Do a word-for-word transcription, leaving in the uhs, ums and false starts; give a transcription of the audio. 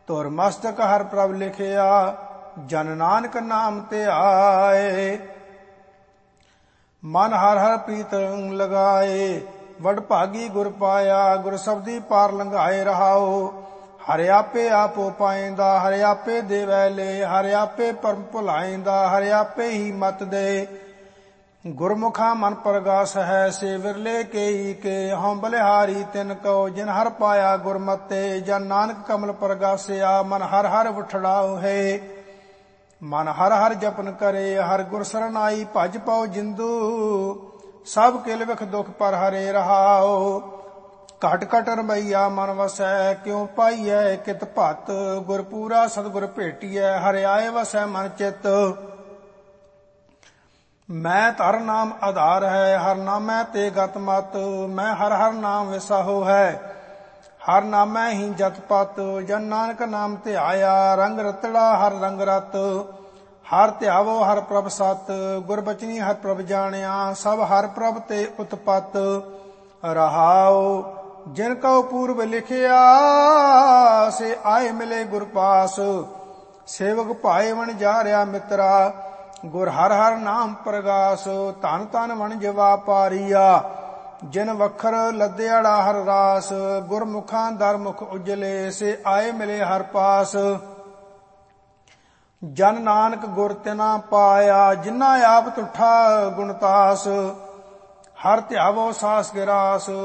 ਧੁਰ ਮਸਤਕ ਹਰ ਪ੍ਰਭ ਲਿਖਿਆ, ਜਨ ਨਾਨਕ ਨਾਮ ਤੇ ਆਏ। ਮਨ ਹਰ ਹਰ ਪ੍ਰੀਤ ਲਗਾਏ, ਵਡ ਭਾਗੀ ਗੁਰ ਪਾਇਆ, ਗੁਰ ਸਬਦੀ ਪਾਰ ਲੰਘਾਏ ਰਹਾਓ। ਹਰਿ ਆਪੇ ਆਪੋ ਪਾਇੰਦਾ, ਹਰਿ ਆਪੇ ਦੇਵੈ ਲੈ, ਹਰਿ ਆਪੇ ਪਰਮ ਭੁਲਾਇੰਦਾ, ਹਰਿ ਆਪੇ ਹੀ ਮਤ ਦੇ। ਗੁਰਮੁਖਾ ਮਨ ਪ੍ਰਗਾਸ ਹੈ, ਸੇ ਵਿਰਲੇ ਕੇਈ ਕੇ, ਹਉ ਬਲਿਹਾਰੀ ਤਿਨ ਕਉ, ਜਿਨ ਹਰ ਪਾਇਆ ਗੁਰਮਤਿ। ਜਨ ਨਾਨਕ ਕਮਲ ਪ੍ਰਗਾਸਿਆ, ਮਨ ਹਰ ਹਰ ਉਠੜਾਉ ਹੈ। ਮਨ ਹਰ ਹਰ ਜਪਨ ਕਰੇ, ਹਰ ਗੁਰ ਸਰਣ ਆਈ, ਭਜ ਪਾਉ ਜਿੰਦੂ। ਸਭ ਕਿਲ ਵਿਖ ਦੁਖ ਪਰ ਹਰੇ ਰਹਾਉ, ਘਟ ਘਟ ਰਮਈਆ ਮਨ ਵਸੈ। ਕਿਉ ਪਾਈਐ ਕਿਤ ਭਤ, ਗੁਰ ਪੂਰਾ ਸਤਿਗੁਰ ਭੇਟੀਐ, ਹਰਿ ਆਏ ਵਸੈ ਮਨ ਚਿਤ। ਮੈਂ ਧਰ ਨਾਮ ਆਧਾਰ ਹੈ, ਹਰ ਨਾਮੈ ਤੇ ਗਤ ਮਤ। ਮੈਂ ਹਰ ਹਰ ਨਾਮ ਵਿਸਾਹੋ ਹੈ, ਹਰ ਨਾਮੈ ਹੀ ਜਤ ਪਤ। ਜਨ ਨਾਨਕ ਨਾਮ ਧਿਆਇਆ, ਰੰਗ ਰਤੜਾ ਹਰ ਰੰਗ ਰਤ। ਹਰ ਧਿਆਵੋ ਹਰ ਪ੍ਰਭ ਸਤ, ਗੁਰ ਬਚਨੀ ਹਰ ਪ੍ਰਭ ਜਾਣਿਆ। ਸਭ ਹਰ ਪ੍ਰਭ ਤੇ ਉਤਪਤ ਰਹਾਉ, ਜਿਨ ਕਉ ਪੂਰਬ ਲਿਖਿਆ, ਸੇ ਆਏ ਮਿਲੇ ਗੁਰ ਪਾਸ। ਸੇਵਕ ਭਾਏ ਵਣ ਜਾ ਰਿਆ ਮਿੱਤਰਾ, ਗੁਰ ਹਰ ਹਰ ਨਾਮ ਪ੍ਰਗਾਸ। ਧਨ ਧਨ ਵਣਜ ਵਾਪਾਰੀਆ, ਜਿਨ ਵਖਰ ਲੱਦਿਆੜਾ ਹਰ ਰਾਸ। ਗੁਰਮੁਖਾਂ ਦਰ ਮੁਖ ਉਜਲੇ, ਸੇ ਆਏ ਮਿਲੇ ਹਰ ਪਾਸ। ਜਨ ਨਾਨਕ ਗੁਰ ਤਿਨਾ ਪਾਇਆ, ਜਿਨਾ ਆਪ ਤੁਠਾ ਗੁਣਤਾਸ। ਹਰ ਧਿਆਵੋ ਸਾਸ ਗਿਰਾਸ,